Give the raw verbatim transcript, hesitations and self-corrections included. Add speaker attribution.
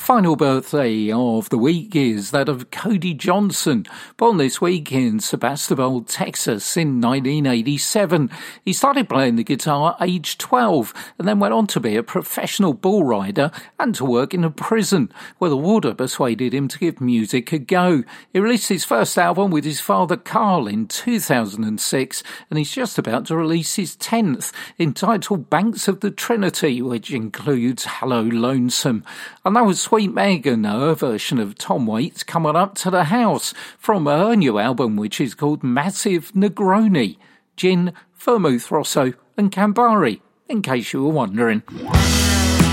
Speaker 1: Final birthday of the week is that of Cody Johnson, born this week in Sebastopol, Texas in nineteen eighty-seven. He started playing the guitar at age twelve and then went on to be a professional bull rider and to work in a prison, where the warder persuaded him to give music a go. He released his first album with his father Carl in two thousand six, and he's just about to release his tenth, entitled Banks of the Trinity, which includes Hello Lonesome. And that was Sweet Megan, her version of Tom Waits, Coming Up to the House, from her new album, which is called Massive Negroni. Gin, Vermouth Rosso and Campari, in case you were wondering.